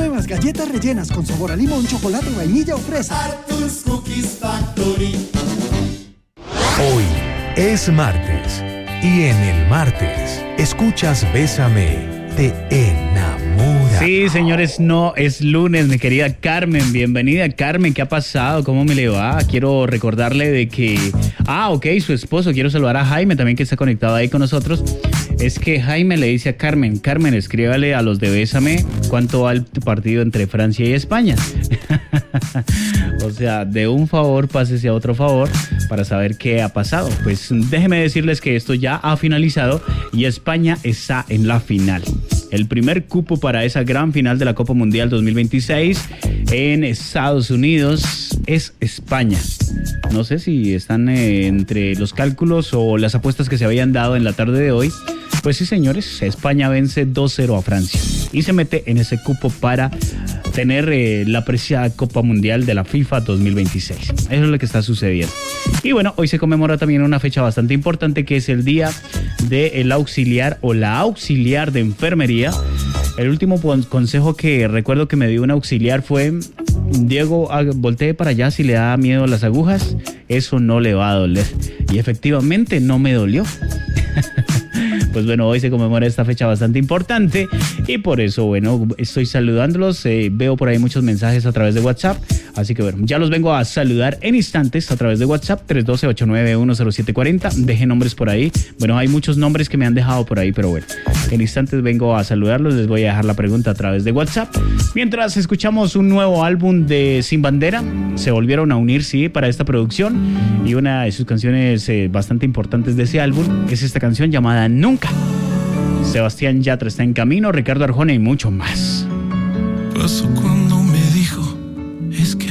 Nuevas galletas rellenas con sabor a limón, chocolate, vainilla o fresa. Arthur's Cookies Factory. Hoy es martes y en el martes escuchas Bésame, te enamora. Sí, señores, no es lunes, mi querida Carmen. Bienvenida, Carmen. ¿Qué ha pasado? ¿Cómo me le va? Quiero recordarle de que... su esposo. Quiero saludar a Jaime también, que está conectado ahí con nosotros. Es que Jaime le dice a Carmen, escríbale a los de Bésame cuánto va el partido entre Francia y España. O sea, de un favor, pásese a otro favor para saber qué ha pasado. Pues déjeme decirles que esto ya ha finalizado y España está en la final. El primer cupo para esa gran final de la Copa Mundial 2026 en Estados Unidos es España. No sé si están entre los cálculos o las apuestas que se habían dado en la tarde de hoy. Pues sí, señores, España vence 2-0 a Francia y se mete en ese cupo para tener la preciada Copa Mundial de la FIFA 2026. Eso es lo que está sucediendo. Y bueno, hoy se conmemora también una fecha bastante importante, que es el día del auxiliar o la auxiliar de enfermería. El último consejo que recuerdo que me dio un auxiliar fue: Diego, voltee para allá si le da miedo las agujas, eso no le va a doler. Y efectivamente no me dolió. Pues bueno, hoy se conmemora esta fecha bastante importante y por eso, bueno, estoy saludándolos. Veo por ahí muchos mensajes a través de WhatsApp, así que bueno, ya los vengo a saludar en instantes a través de WhatsApp 312-891-0740. Dejen nombres por ahí. Bueno, hay muchos nombres que me han dejado por ahí, pero bueno, en instantes vengo a saludarlos. Les voy a dejar la pregunta a través de WhatsApp. Mientras escuchamos un nuevo álbum de Sin Bandera, se volvieron a unir, sí, para esta producción, y una de sus canciones bastante importantes de ese álbum es esta canción llamada Nunca. Sebastián Yatra está en camino, Ricardo Arjona y mucho más. Paso cuando